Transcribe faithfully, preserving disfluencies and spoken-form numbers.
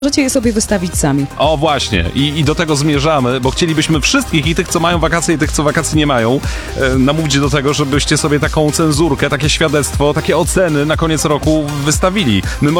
Możecie je sobie wystawić sami. O właśnie, I, i do tego zmierzamy, bo chcielibyśmy wszystkich, i tych, co mają wakacje, i tych, co wakacji nie mają, e, namówić do tego, żebyście sobie taką cenzurkę, takie świadectwo, takie oceny na koniec roku wystawili. My